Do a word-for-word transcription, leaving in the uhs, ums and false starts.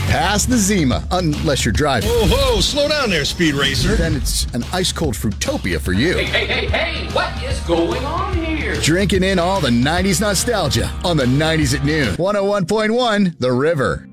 Pass the Zima, unless you're driving. Whoa, whoa, slow down there, Speed Racer. Then it's an ice-cold Fruitopia for you. Hey, hey, hey, hey, what is going on here? Drinking in all the nineties nostalgia on the nineties at noon. one oh one point one The River.